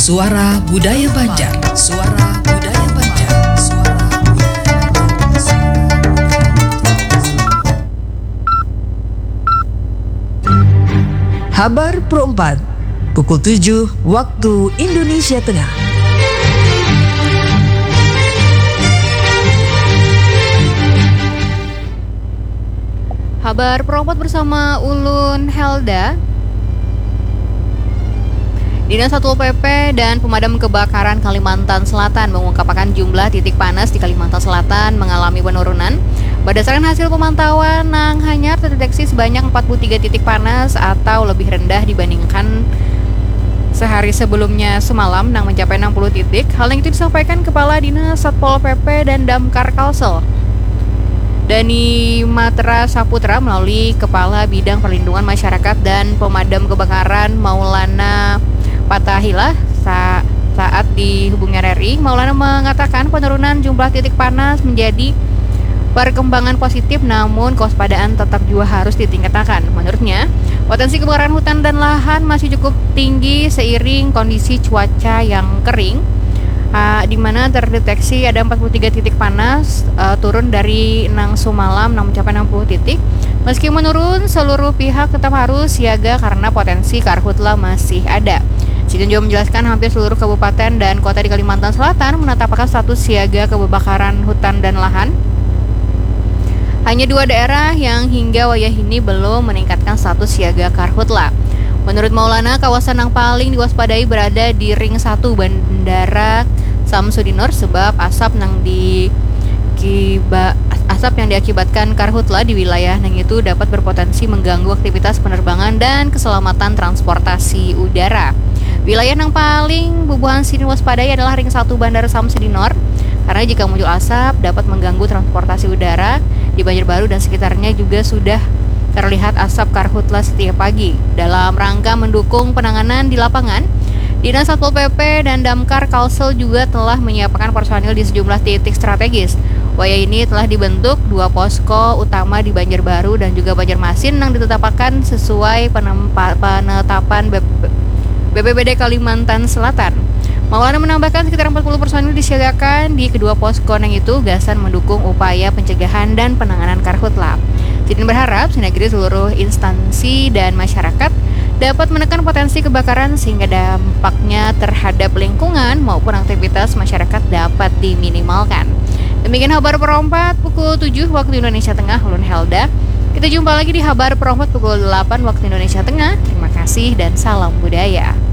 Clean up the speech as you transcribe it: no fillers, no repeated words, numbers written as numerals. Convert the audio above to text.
Suara Budaya Banjar. Suara Budaya Banjar. Suara Budaya Banjar. Habar Pro 4, pukul 7 waktu Indonesia Tengah. Habar Pro 4 bersama Ulun Helda. Dinas Satpol PP dan Pemadam Kebakaran Kalimantan Selatan mengungkapkan jumlah titik panas di Kalimantan Selatan mengalami penurunan. Berdasarkan hasil pemantauan, Nang Hanyar terdeteksi sebanyak 43 titik panas atau lebih rendah dibandingkan sehari sebelumnya. Semalam Nang mencapai 60 titik. Hal yang itu disampaikan Kepala Dinas Satpol PP dan Damkar Kalsel, Dani Matra Saputra, melalui Kepala Bidang Perlindungan Masyarakat dan Pemadam Kebakaran Maulana Patahilah. Saat dihubungi RRI, Maulana mengatakan penurunan jumlah titik panas menjadi perkembangan positif, namun kewaspadaan tetap juga harus ditingkatkan. Menurutnya, potensi kebakaran hutan dan lahan masih cukup tinggi seiring kondisi cuaca yang kering, di mana terdeteksi ada 43 titik panas, turun dari semalam mencapai 60 titik. Meski menurun, seluruh pihak tetap harus siaga karena potensi karhutla masih ada. Sidin juga menjelaskan hampir seluruh kabupaten dan kota di Kalimantan Selatan menetapkan status siaga kebakaran hutan dan lahan. Hanya 2 daerah yang hingga wayah ini belum meningkatkan status siaga karhutla. Menurut Maulana, kawasan yang paling diwaspadai berada di Ring 1 Bandara Samsudinor, sebab asap yang diakibatkan karhutla di wilayah yang itu dapat berpotensi mengganggu aktivitas penerbangan dan keselamatan transportasi udara. Wilayah yang paling bubuhan Sidin waspadai adalah Ring 1 Bandara Samsudinor, karena jika muncul asap dapat mengganggu transportasi udara. Di Banjarbaru dan sekitarnya juga sudah terlihat asap karhutla setiap pagi. Dalam rangka mendukung penanganan di lapangan, Dinas Satpol PP dan Damkar Kalsel juga telah menyiapkan personil di sejumlah titik strategis. Wayah ini telah dibentuk 2 posko utama di Banjarbaru dan juga Banjarmasin yang ditetapkan sesuai penetapan BPBD Kalimantan Selatan. Maulana menambahkan sekitar 40 personil disiagakan di kedua posko yang itu gasan mendukung upaya pencegahan dan penanganan karhutla. Sidin berharap sinergi seluruh instansi dan masyarakat dapat menekan potensi kebakaran sehingga dampaknya terhadap lingkungan maupun aktivitas masyarakat dapat diminimalkan. Demikian Habar Pro 4 pukul 7 waktu Indonesia Tengah, Ulun Helda. Kita jumpa lagi di Habar Pro 4 pukul 8 waktu Indonesia Tengah. Terima kasih dan salam budaya.